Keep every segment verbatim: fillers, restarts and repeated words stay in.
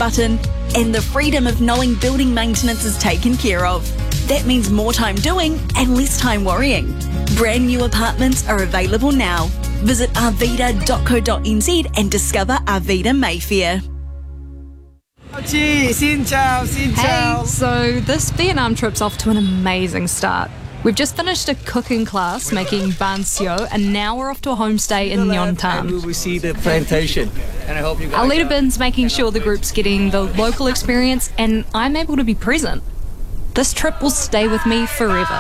button, and the freedom of knowing building maintenance is taken care of. That means more time doing and less time worrying. Brand new apartments are available now. Visit arvida dot co dot n z and discover Arvida Mayfair. Xin chào, xin chào. Hey, so this Vietnam trip's off to an amazing start. We've just finished a cooking class making ban sio, and now we're off to a homestay in Nyon Tam. We will see the plantation, and I hope you guys. Our leader Bin's making sure the group's getting the local experience, and I'm able to be present. This trip will stay with me forever.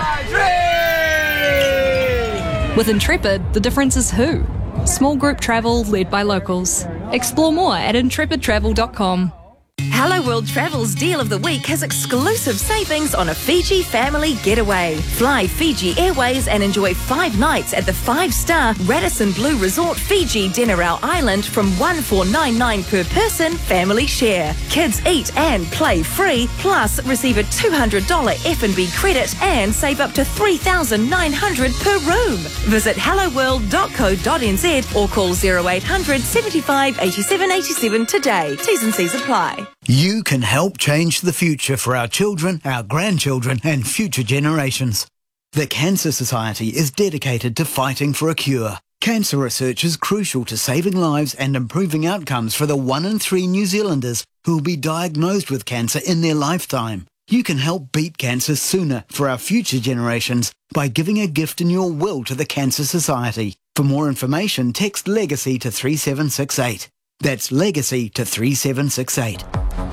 With Intrepid, the difference is who. Small group travel led by locals. Explore more at intrepid travel dot com. Hello World Travel's Deal of the Week has exclusive savings on a Fiji family getaway. Fly Fiji Airways and enjoy five nights at the five-star Radisson Blu Resort Fiji Denarau Island from one thousand four hundred ninety-nine dollars per person, family share. Kids eat and play free, plus receive a two hundred dollars F and B credit and save up to three thousand nine hundred dollars per room. Visit hello world dot co dot n z or call zero eight hundred, seventy-five, eighty-seven, eighty-seven today. T's and C's apply. You can help change the future for our children, our grandchildren and future generations. The Cancer Society is dedicated to fighting for a cure. Cancer research is crucial to saving lives and improving outcomes for the one in three New Zealanders who will be diagnosed with cancer in their lifetime. You can help beat cancer sooner for our future generations by giving a gift in your will to the Cancer Society. For more information, text LEGACY to three seven six eight. That's LEGACY to three seven six eight.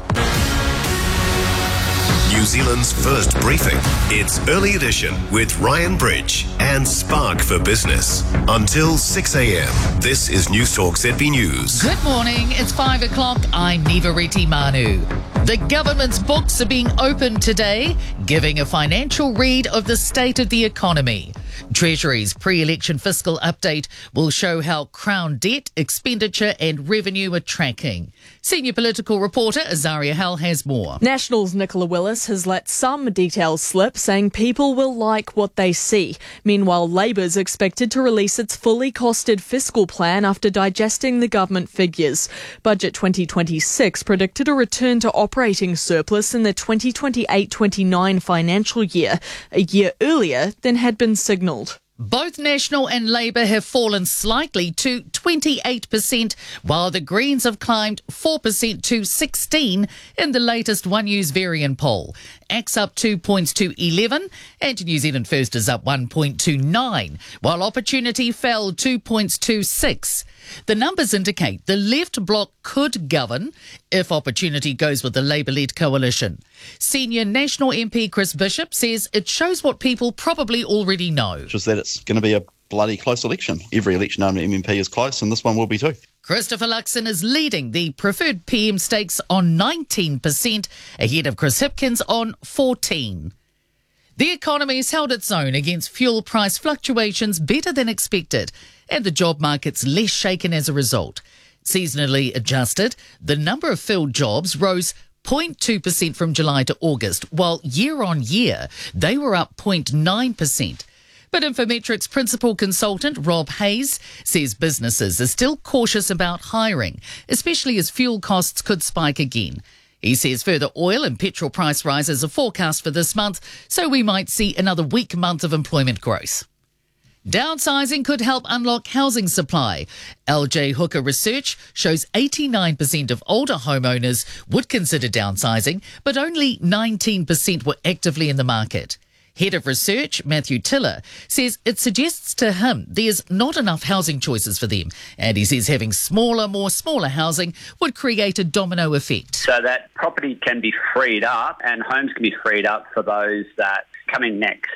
New Zealand's first briefing. It's Early Edition with Ryan Bridge and Spark for Business. Until six a m, this is News Talk Z B News. Good morning, it's five o'clock. I'm Niva Reti Manu. The government's books are being opened today, giving a financial read of the state of the economy. Treasury's pre-election fiscal update will show how Crown debt, expenditure and revenue are tracking. Senior political reporter Azaria Hall has more. National's Nicola Willis has let some details slip, saying people will like what they see. Meanwhile, Labour's expected to release its fully costed fiscal plan after digesting the government figures. Budget twenty twenty-six predicted a return to operating surplus in the twenty twenty-eight twenty-nine financial year, a year earlier than had been signalled. Both National and Labour have fallen slightly to twenty-eight percent, while the Greens have climbed four percent to sixteen in the latest One News Varian poll. A C T's up two points to eleven, and New Zealand First is up one point two nine, while Opportunity fell two points to six. The numbers indicate the left bloc could govern if Opportunity goes with the Labour-led coalition. Senior National M P Chris Bishop says it shows what people probably already know. Which is that it's going to be a bloody close election. Every election under M M P is close, and this one will be too. Christopher Luxon is leading the preferred P M stakes on nineteen percent, ahead of Chris Hipkins on fourteen. The economy's held its own against fuel price fluctuations better than expected, and the job market's less shaken as a result. Seasonally adjusted, the number of filled jobs rose zero point two percent from July to August, while year on year they were up zero point nine percent. But Infometrics principal consultant Rob Hayes says businesses are still cautious about hiring, especially as fuel costs could spike again. He says further oil and petrol price rises are forecast for this month, so we might see another weak month of employment growth. Downsizing could help unlock housing supply. L J Hooker research shows eighty-nine percent of older homeowners would consider downsizing, but only nineteen percent were actively in the market. Head of Research, Matthew Tiller, says it suggests to him there's not enough housing choices for them, and he says having smaller, more smaller housing would create a domino effect. So that property can be freed up and homes can be freed up for those that come in next.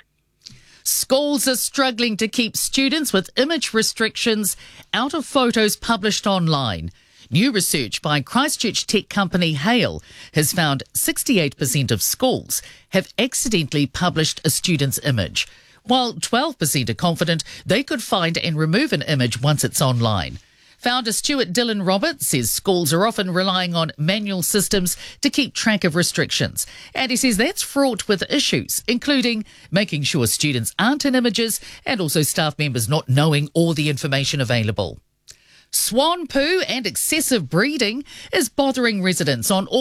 Schools are struggling to keep students with image restrictions out of photos published online. New research by Christchurch tech company Hale has found sixty-eight percent of schools have accidentally published a student's image, while twelve percent are confident they could find and remove an image once it's online. Founder Stuart Dillon Roberts says schools are often relying on manual systems to keep track of restrictions, and he says that's fraught with issues, including making sure students aren't in images and also staff members not knowing all the information available. Swan poo and excessive breeding is bothering residents on